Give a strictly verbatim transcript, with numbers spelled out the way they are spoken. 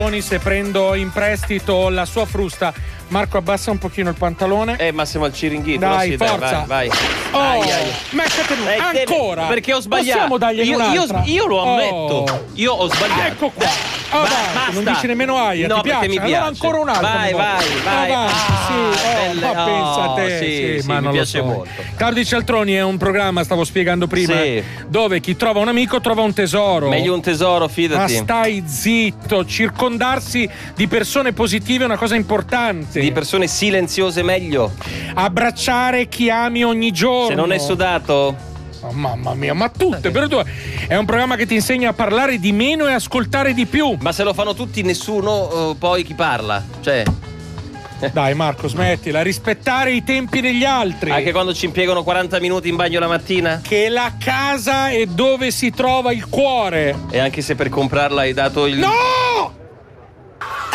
Se prendo in prestito la sua frusta, Marco abbassa un pochino il pantalone. Eh, Massimo al ciringhito. Dai, sì, forza. Dai, vai, vai. Oh, ai, ai. mettete Eh, ancora. Perché ho sbagliato. Possiamo dargli io, un'altra? io, io lo ammetto. Oh. Io ho sbagliato. Ecco qua. Oh, Va, vai, basta. non dici nemmeno aia, no, ti piace? Mi piace. Allora ancora un'altra. Vai, vai, vai. Avanti, Ah, sì, oh, belle. ma pensa a te. Oh, sì, sì, sì, ma mi non piace lo so. molto. Tardi Cialtroni è un programma, stavo spiegando prima, Sì. dove chi trova un amico trova un tesoro. Meglio un tesoro, Ma fidati. stai zitto, circondarsi di persone positive è una cosa importante. Di persone silenziose meglio. Abbracciare chi ami ogni giorno. Se non è sudato. Oh, mamma mia, ma tutte, però tu è un programma che ti insegna a parlare di meno e ascoltare di più. Ma se lo fanno tutti, nessuno uh, poi chi parla? Cioè. Dai Marco, smettila, rispettare i tempi degli altri. Anche quando ci impiegano quaranta minuti in bagno la mattina? Che la casa è dove si trova il cuore. E anche se per comprarla hai dato il... No!